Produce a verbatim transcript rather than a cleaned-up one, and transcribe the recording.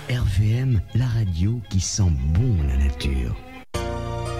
R V M, la radio qui sent bon la nature.